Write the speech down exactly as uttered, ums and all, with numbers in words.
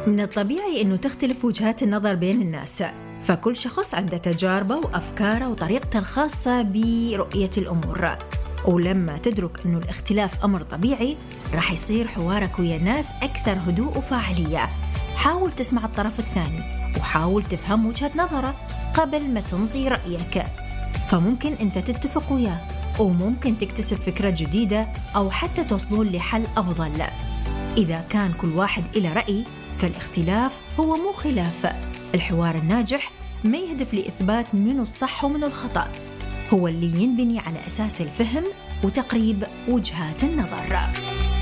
من الطبيعي أنه تختلف وجهات النظر بين الناس، فكل شخص عنده تجاربه وأفكاره وطريقته الخاصة برؤية الأمور. ولما تدرك أنه الاختلاف أمر طبيعي راح يصير حوارك ويا الناس أكثر هدوء وفاعلية. حاول تسمع الطرف الثاني وحاول تفهم وجهة نظره قبل ما تنطي رأيك، فممكن أنت تتفق وياه وممكن تكتسب فكرة جديدة أو حتى توصلون لحل أفضل. إذا كان كل واحد إلى رأي فالاختلاف هو مو خلاف. الحوار الناجح ما يهدف لإثبات منو الصح ومنو الخطأ، هو اللي ينبني على أساس الفهم وتقريب وجهات النظر.